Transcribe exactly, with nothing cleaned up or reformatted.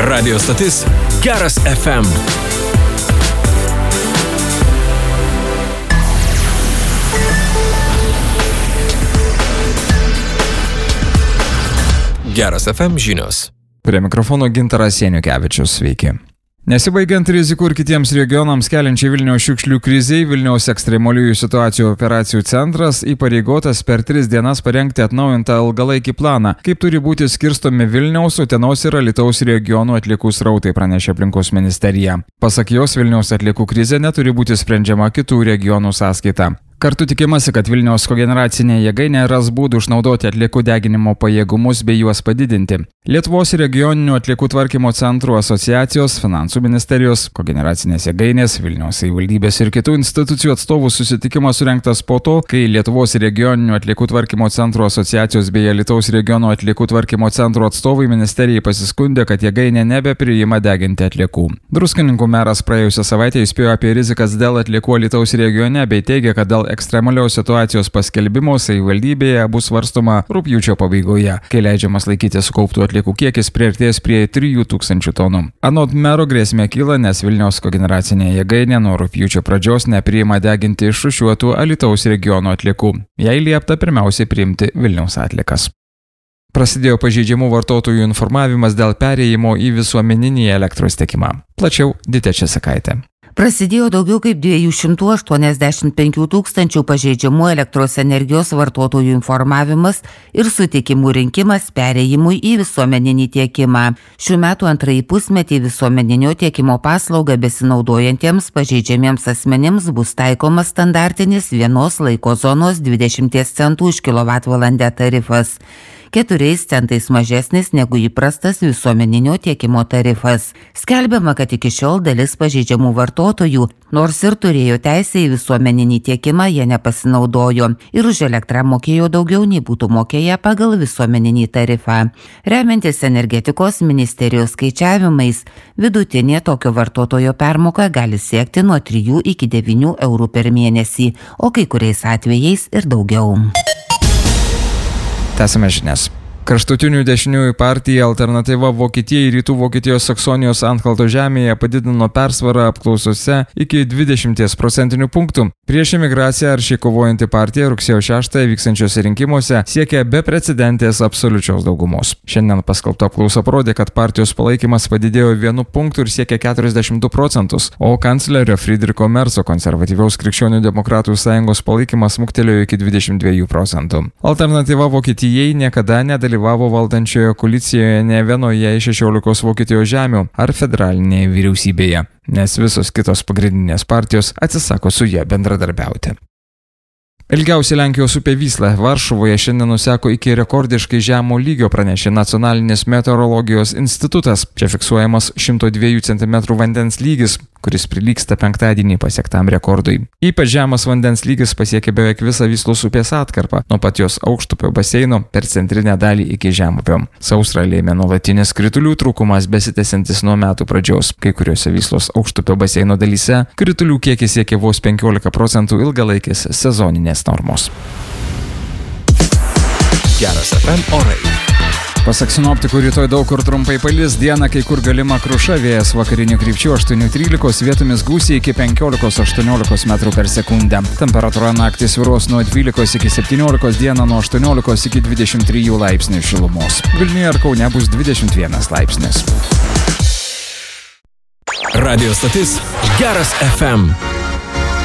Radio stotis Geras F M. Geras F M žinios. Prie mikrofono Gintaras Janiukevičius, sveiki. Nesibaigiant rizikų ir kitiems regionams keliančiai Vilniaus šiukšlių krizei, Vilniaus ekstremaliųjų situacijų operacijų centras įpareigotas per tris dienas parengti atnaujintą ilgalaikį planą, kaip turi būti skirstomi Vilniaus, Utenos ir Alytaus regionų atliekų srautai, pranešė aplinkos ministerija. Pasak jos, Vilniaus atliekų krizė neturi būti sprendžiama kitų regionų sąskaita. Kartu tikimasi, kad Vilniaus kogeneracinė jėgainė ras būdų išnaudoti atliekų deginimo pajėgumus bei juos padidinti. Lietuvos regioninių atliekų tvarkymo centrų asociacijos, finansų ministerijos, kogeneracinės jėgainės, Vilniaus savivaldybės ir kitų institucijų atstovų susitikimas surengtas po to, kai Lietuvos regioninių atliekų tvarkymo centrų asociacijos bei Alytaus regiono atliekų tvarkymo centro atstovai ministerijai pasiskundė, kad jėgainė nebepriima deginti atliekų. Druskininkų meras praėjusią savaitę įspėjo apie rizikas dėl atliekų Alytaus regione bei teigė, kad dėl ekstremalios situacijos paskelbimo savivaldybėje bus svarstoma rugpjūčio pabaigoje, kai leidžiamas laikyti sukauptų atliekų kiekis priartės prie trijų tūkstančių tonų. Anot mero grėsmė kyla, nes Vilniaus kogeneracinė jėgainė nuo rugpjūčio pradžios nepriima deginti išrūšiuotų Alytaus regiono atliekų. Jai liepta pirmiausiai priimti Vilniaus atliekas. Prasidėjo pažeidžiamų vartotojų informavimas dėl perėjimo į visuomeninį elektros tiekimą. Plačiau Ditė Česakaitė. Prasidėjo daugiau kaip dviejų šimtų aštuoniasdešimt penkių tūkstančių pažeidžiamų elektros energijos vartotojų informavimas ir sutikimų rinkimas perėjimui į visuomeninį tiekimą. Šių metų antrąjį pusmetį visuomeninio tiekimo paslaugą besinaudojantiems pažeidžiamiems asmenims bus taikomas standartinis vienos laiko zonos dvidešimt centų už kilovatvalandę tarifas. keturiais centais mažesnis negu įprastas visuomeninio tiekimo tarifas. Skelbiama, kad iki šiol dalis pažeidžiamų vartotojų, nors ir turėjo teisę į visuomeninį tiekimą, jie nepasinaudojo ir už elektrą mokėjo daugiau nei būtų mokėję pagal visuomeninį tarifą. Remiantis energetikos ministerijos skaičiavimais, vidutinė tokio vartotojo permoka gali siekti nuo trijų iki devynių eurų per mėnesį, o kai kuriais atvejais ir daugiau. Tęsime žinias. Kraštutinių dešiniųjų partija Alternatyva Vokietijai Rytų Vokietijos Saksonijos Anhalto žemėje padidino persvarą apklausose iki dvidešimt procentinių punktų. Prieš imigraciją aršiai kovojanti partija rugsėjo šeštąją vykstančiose rinkimuose siekia beprecedentės absoliučios daugumos. Šiandien paskelbta apklausa parodė, kad partijos palaikymas padidėjo vienu punktu ir siekia keturiasdešimt du procentus, o kanclerio Friedricho Merzo konservatyviaus krikščionių demokratų sąjungos palaikymas smuktelėjo iki dvidešimt dviejų procentų. Alternatyva Vokietijai niekada nedalyvavo dalyvavo valdančioje koalicijoje ne vienoje iš šešiolikos Vokietijos žemių ar federalinėje vyriausybėje, nes visos kitos pagrindinės partijos atsisako su ja bendradarbiauti. Ilgiausia Lenkijos upė Vysla Varšuvoje šiandien nuseko iki rekordiškai žemo lygio, pranešė Nacionalinis meteorologijos institutas. Čia fiksuojamas šimto dviejų centimetrų vandens lygis, kuris prilygsta penktadienį pasiektam rekordui. Ypač žemas vandens lygis pasiekė beveik visą Vyslos upės atkarpą, nuo pat jos aukštupio baseino per centrinę dalį iki žemupio. Sausrą lėmė nuolatinis kritulių trūkumas besitęsiantis nuo metų pradžios. Kai kuriuose Vyslos aukštupio baseino dalyse kritulių kiekis siekė vos penkiolika procentų ilgalaikės sezoninės normos. Geras F M orai. Pasak sinoptikų, rytoj daug kur trumpai palis, dieną kai kur galima kruša, vėjas vakarinių krypčių aštuoni trylika, vietomis gūsiai iki penkiolika aštuoniolika metrų per sekundę. Temperatūra naktį svyruos nuo dvylikos iki septyniolikos, dieną nuo aštuoniolikos iki dvidešimt trijų laipsnių šilumos. Vilniuje ir Kaune bus dvidešimt vienas laipsnis. Radio stotis Geras F M.